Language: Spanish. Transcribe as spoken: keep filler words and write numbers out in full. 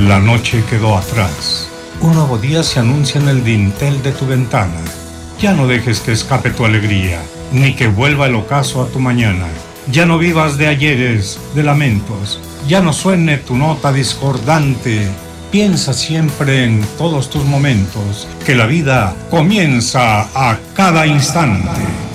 La noche quedó atrás. Un nuevo día se anuncia en el dintel de tu ventana. Ya no dejes que escape tu alegría, ni que vuelva el ocaso a tu mañana. Ya no vivas de ayeres, de lamentos. Ya no suene tu nota discordante. Piensa siempre en todos tus momentos, que la vida comienza a cada instante.